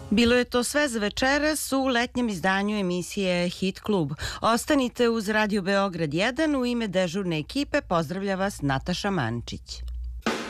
Bilo je to sve za večeras u letnjem izdanju emisije Hit Klub. Ostanite uz Radio Beograd 1. U ime dežurne ekipe pozdravlja vas Nataša Mančić.